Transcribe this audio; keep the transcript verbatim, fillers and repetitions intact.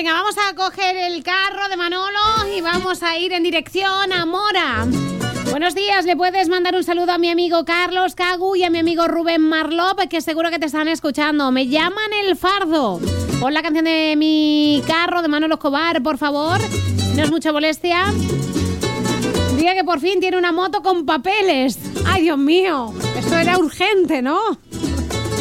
Venga, vamos a coger el carro de Manolo y vamos a ir en dirección a Mora. Buenos días, le puedes mandar un saludo a mi amigo Carlos Cagu y a mi amigo Rubén Marlop, que seguro que te están escuchando. Me llaman El Fardo. Pon la canción de Mi Carro de Manolo Escobar, por favor. No es mucha molestia. Diga que por fin tiene una moto con papeles. ¡Ay, Dios mío! Esto era urgente, ¿no?